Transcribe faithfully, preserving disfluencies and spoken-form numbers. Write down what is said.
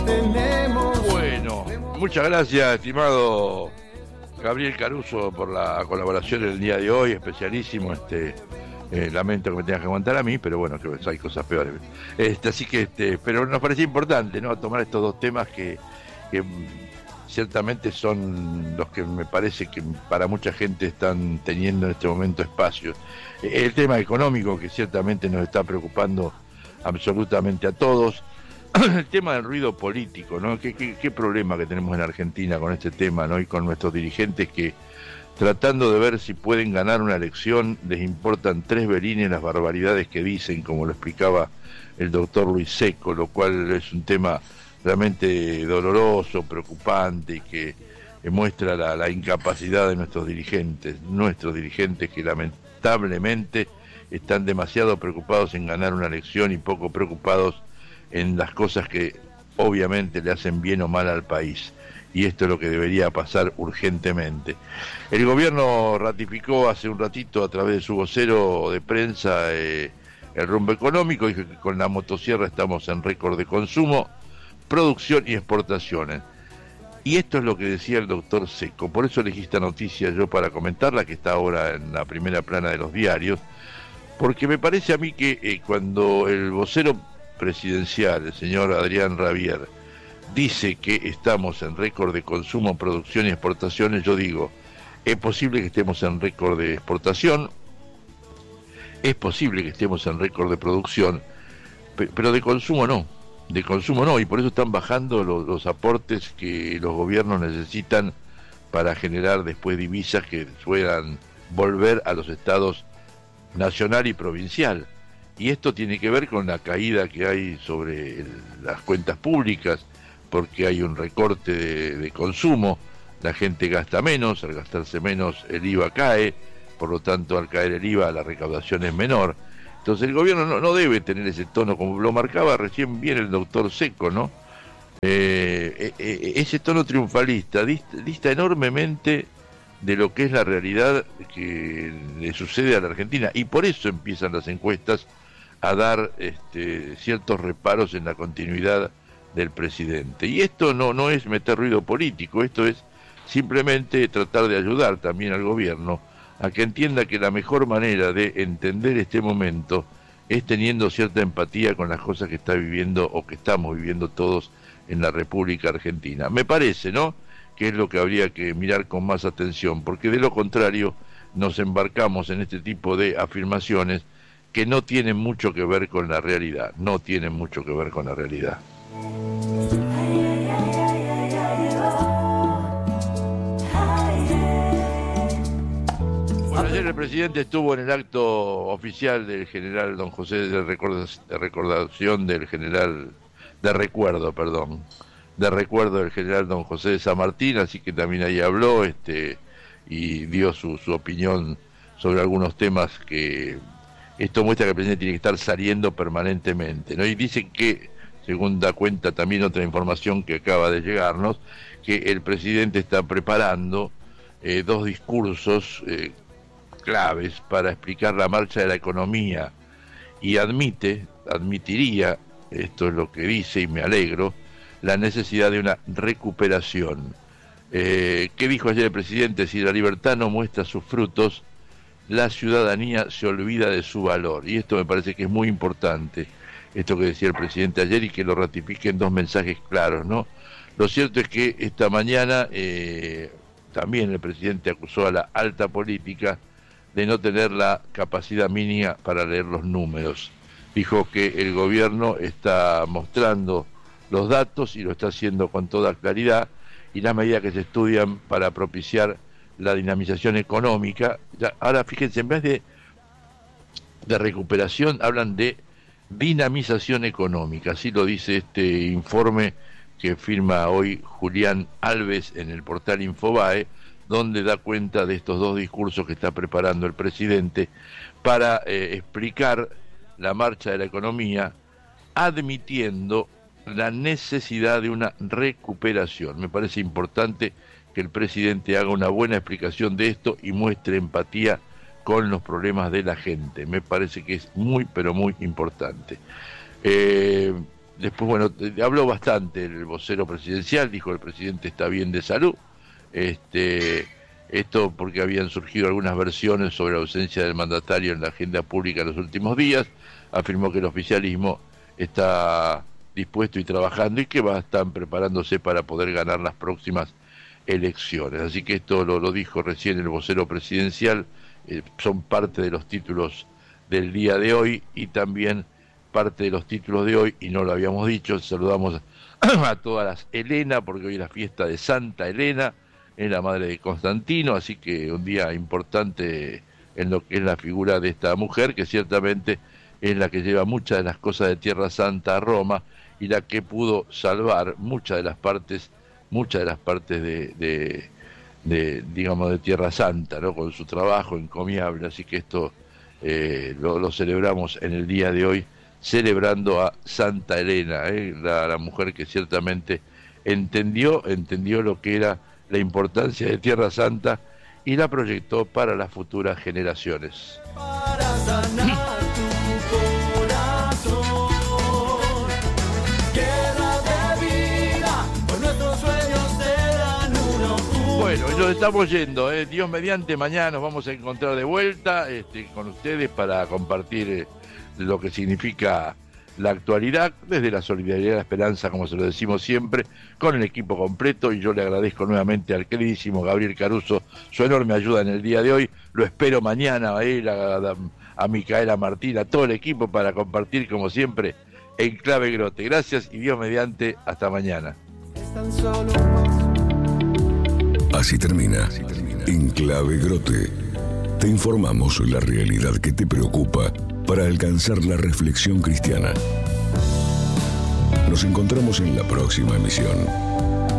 Bueno, muchas gracias, estimado Gabriel Caruso, por la colaboración el día de hoy, especialísimo. Este, eh, lamento que me tengas que aguantar a mí, pero bueno, que hay cosas peores. Este, así que, este, pero nos parecía importante, ¿no? Tomar estos dos temas que, que ciertamente son los que me parece que para mucha gente están teniendo en este momento espacio. El tema económico, que ciertamente nos está preocupando absolutamente a todos. El tema del ruido político, ¿no? ¿Qué, qué, qué problema que tenemos en Argentina con este tema, ¿no? Y con nuestros dirigentes que, tratando de ver si pueden ganar una elección, les importan tres belines las barbaridades que dicen, como lo explicaba el doctor Luis Secco, lo cual es un tema realmente doloroso, preocupante, y que muestra la, la incapacidad de nuestros dirigentes, nuestros dirigentes que lamentablemente están demasiado preocupados en ganar una elección y poco preocupados en las cosas que obviamente le hacen bien o mal al país, y esto es lo que debería pasar urgentemente. El gobierno ratificó hace un ratito a través de su vocero de prensa eh, el rumbo económico, dijo que con la motosierra estamos en récord de consumo, producción y exportaciones. Y esto es lo que decía el doctor Secco, por eso elegí esta noticia yo para comentarla, que está ahora en la primera plana de los diarios, porque me parece a mí que eh, cuando el vocero presidencial, el señor Adrián Rabier, dice que estamos en récord de consumo, producción y exportaciones, yo digo, es posible que estemos en récord de exportación, es posible que estemos en récord de producción, pero de consumo no, de consumo no, y por eso están bajando los, los aportes que los gobiernos necesitan para generar después divisas que puedan volver a los estados nacional y provincial. Y esto tiene que ver con la caída que hay sobre el, las cuentas públicas, porque hay un recorte de, de consumo, la gente gasta menos, al gastarse menos el I V A cae, por lo tanto al caer el I V A la recaudación es menor. Entonces el gobierno no, no debe tener ese tono, como lo marcaba recién bien el doctor Secco, ¿no? Eh, eh, ese tono triunfalista dista, dista enormemente de lo que es la realidad que le sucede a la Argentina, y por eso empiezan las encuestas a dar este, ciertos reparos en la continuidad del presidente. Y esto no, no es meter ruido político, esto es simplemente tratar de ayudar también al gobierno a que entienda que la mejor manera de entender este momento es teniendo cierta empatía con las cosas que está viviendo o que estamos viviendo todos en la República Argentina. Me parece, ¿no?, que es lo que habría que mirar con más atención, porque de lo contrario nos embarcamos en este tipo de afirmaciones que no tienen mucho que ver con la realidad, no tienen mucho que ver con la realidad. Bueno, ayer el presidente estuvo en el acto oficial del general don José, de, recorda, de recordación del general, de recuerdo, perdón, de recuerdo del general don José de San Martín, así que también ahí habló este y dio su, su opinión sobre algunos temas que... Esto muestra que el presidente tiene que estar saliendo permanentemente, ¿no? Y dicen que, según da cuenta también otra información que acaba de llegarnos, que el presidente está preparando eh, dos discursos eh, claves para explicar la marcha de la economía, y admite, admitiría, esto es lo que dice y me alegro, la necesidad de una recuperación. Eh, ¿Qué dijo ayer el presidente? Si la libertad no muestra sus frutos, la ciudadanía se olvida de su valor, y esto me parece que es muy importante, esto que decía el presidente ayer, y que lo ratifique en dos mensajes claros, ¿no? Lo cierto es que esta mañana eh, también el presidente acusó a la alta política de no tener la capacidad mínima para leer los números. Dijo que el gobierno está mostrando los datos y lo está haciendo con toda claridad, y las medidas que se estudian para propiciar la dinamización económica. Ya, ahora fíjense, en vez de, de recuperación hablan de dinamización económica, así lo dice este informe que firma hoy Julián Alves en el portal Infobae, donde da cuenta de estos dos discursos que está preparando el presidente para eh, explicar la marcha de la economía, admitiendo la necesidad de una recuperación. Me parece importante que el presidente haga una buena explicación de esto y muestre empatía con los problemas de la gente. Me parece que es muy, pero muy importante. Eh, después, bueno, habló bastante el vocero presidencial, dijo que el presidente está bien de salud. Este, esto porque habían surgido algunas versiones sobre la ausencia del mandatario en la agenda pública en los últimos días. Afirmó que el oficialismo está dispuesto y trabajando y que va a estar preparándose para poder ganar las próximas elecciones. Así que esto lo, lo dijo recién el vocero presidencial, eh, son parte de los títulos del día de hoy y también parte de los títulos de hoy, y no lo habíamos dicho, saludamos a todas las Elena, porque hoy es la fiesta de Santa Elena, es la madre de Constantino, así que un día importante en lo que es la figura de esta mujer, que ciertamente es la que lleva muchas de las cosas de Tierra Santa a Roma y la que pudo salvar muchas de las partes, muchas de las partes de, de, de digamos, de Tierra Santa, ¿no? Con su trabajo encomiable, así que esto eh, lo, lo celebramos en el día de hoy, celebrando a Santa Elena, ¿eh? la, la mujer que ciertamente entendió, entendió lo que era la importancia de Tierra Santa y la proyectó para las futuras generaciones. Para sanar tu corazón, guerra de vida, pues nuestros sueños serán uno. Bueno, y nos estamos yendo, ¿eh? Dios mediante, mañana nos vamos a encontrar de vuelta este, con ustedes para compartir eh, lo que significa la actualidad, desde la solidaridad y la esperanza, como se lo decimos siempre, con el equipo completo, y yo le agradezco nuevamente al queridísimo Gabriel Caruso su enorme ayuda en el día de hoy. Lo espero mañana a él, a, a, a Micaela Martín, a todo el equipo para compartir como siempre en Clave Grote. Gracias y Dios mediante, hasta mañana. Así termina, Así termina. En Clave Grote te informamos la realidad que te preocupa para alcanzar la reflexión cristiana. Nos encontramos en la próxima emisión.